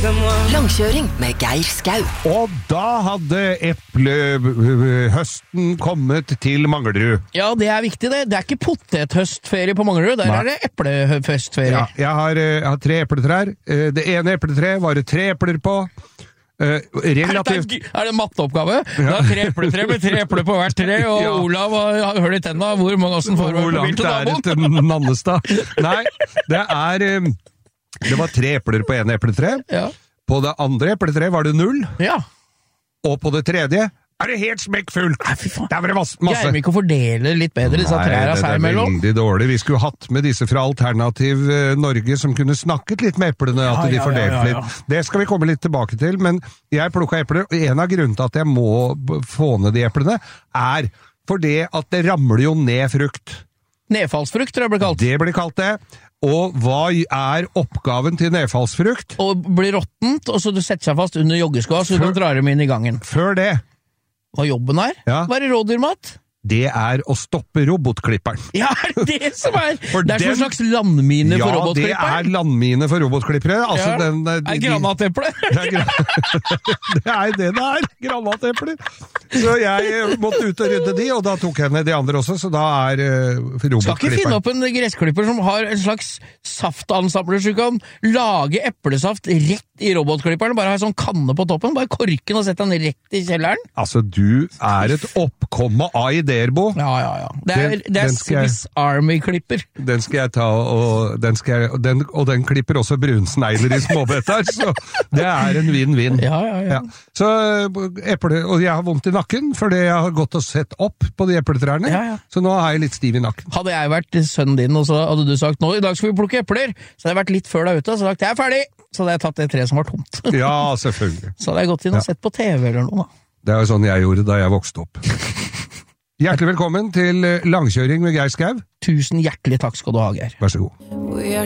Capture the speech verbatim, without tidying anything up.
Langkjøring med Geir Skau. Og da hadde eplehøsten kommet til Manglerud. Ja, det er viktig det. Det er ikke potethøstferie på Manglerud, der Nei. er det eplehøstferie. Ja, jeg har, jeg har tre epletrær. Det ene epletreet var det tre epler på. Uh, relativt... Er det, er det matteoppgave? Ja. Det er tre epletre med tre epler på hvert tre, og ja. Olav har hørt i tenna hvor mange åssen får Hvor langt er det til Nannestad? Nei, det er... Um, det var tre epler på ene epletre. Ja. På det andre epletreet var det null. Ja. Og på det tredje er det helt smekkfullt. Nei, fy faen. Der var det masse. Greier vi ikke å fordele litt bedre disse trærne seg mellom? Nei, det er veldig dårlig. Vi skulle hatt med disse fra Alternativ Norge som kunne snakket litt med eplene, at ja, de fordelte ja, ja, ja. litt. Det skal vi komme litt tilbake til, men jeg plukket epler, og en av grunnene til at jeg må få ned de eplene, er fordi at det ramler jo ned frukt. Nedfallsfrukt, tror jeg blir kalt. Det blir kalt det. Og hva er oppgaven til nedfallsfrukt? Å bli råttent, og så du setter seg fast under joggeskoa, så du kan dra dem inn i gangen. Før det. Hva jobben er? Ja. Hva er det rådyrmat? Det er å stoppe robotklipperen. Ja, er det det som er? For det er den, som en slags landmine ja, for robotklipperen? Ja, det er landmine for robotklippere. Altså, ja. den, de, er granateple? Det er, gra det er det det er, granatepler. Så jeg måtte ut og rydde de, og da tok jeg ned de andre også, så da er uh, robotklipperen. Skal ikke finne opp en gressklipper som har en slags saftansambler, så du kan lage eplesaft rett i robotklipperen, bare ha en sånn kanne på toppen, bare korken og sette den rett i kjelleren. Altså, du er et oppkomme av ideer. Bo. Ja, ja, ja. Det er, den, det er Swiss Army-klipper. Den skal jeg ta, og den, skal jeg, og den, og den klipper også brunsnegler i småbetar, så det er en vinn-vinn. Ja, ja, ja. Ja. Så eple, og jeg har vondt i nakken, fordi jeg har gått og sett opp på de epletrærne, ja, ja. Så nå er jeg litt stiv i nakken. Hadde jeg vært sønnen din, og så hadde du sagt, nå i dag skal vi plukke epler, så hadde jeg vært litt før deg ute, og så hadde jeg sagt, jeg er ferdig, så hadde jeg tatt det treet som var tomt. Ja, selvfølgelig. Så hadde jeg gått inn og ja. Sett på T V eller noe da. Det er jo sånn jeg gjorde da jeg vokste opp. Hjertelig velkommen til Langkjøring med Geir Skau. Tusen hjertelig takk skal du ha, Geir. Vær så god.